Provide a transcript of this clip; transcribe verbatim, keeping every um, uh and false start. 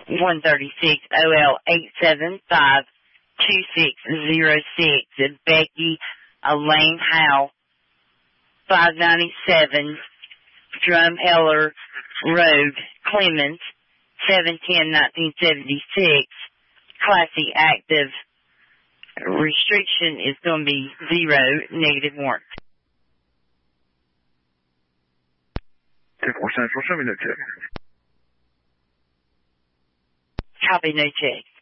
one thirty-six O L eight seven five two six zero six. Becky Elaine Howe, five ninety-seven Drumheller Road, Clemens, seven ten nineteen seventy-six. Classy active. Restriction is going to be zero, negative warrant. ten four Central, show me no check. Copy, no check.